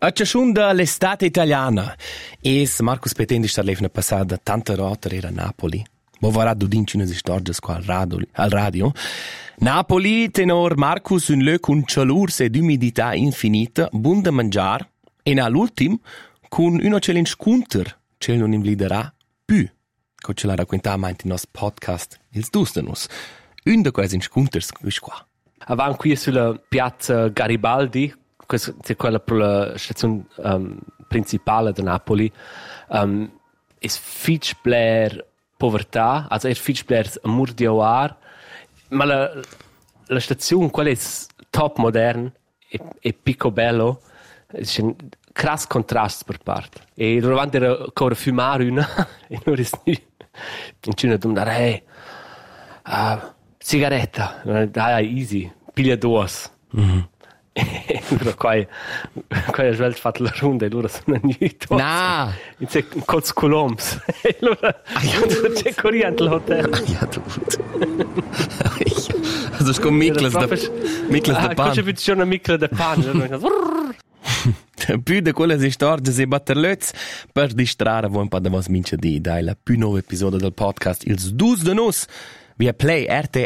A ciascunda l'estate italiana. Es Marcus Petendi sta lefna passada tanta rota era Napoli. Bo varà dudinci unas istorgias qua al radio. Napoli tenor Marcus un lö con cialurs ed umidità infinita, bun da mangiar, e all'ultim con uno challenge scunter, ce non invliderà più. Co ce l'ha raccontato in nos podcast ils Dustenus. Un da quasi scunters qua. Avanti qui sulla piazza Garibaldi, questa è quella per la stazione principale di Napoli, è fitch bler povertà, also è fitch bler amor di oar, ma la stazione quella è top modern e picobello, c'è un crass contrast per parte. E davanti era ancora fumare una, e non è in domandare, sigaretta, dai, easy, piglia due. Mm-hmm. E allora qua ha già fatto la ronda e loro sono andato. No! C'è un cozzo coloms. E allora c'è corriente l'hotel. Also con Miklas da pan. C'è più una Miklas da pan. Più di quelle storie e batterlöts per distrarre voi un po' da vostra mince di dai la più nuova episodio del podcast Ils Dus de Nus via Play RT